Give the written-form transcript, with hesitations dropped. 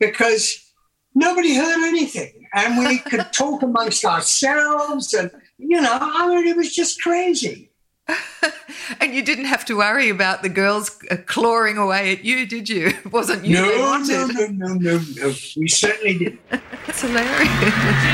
because nobody heard anything. And we could talk amongst ourselves. And, it was just crazy. And you didn't have to worry about the girls clawing away at you, did you? It wasn't you they wanted. No. We certainly didn't. That's hilarious.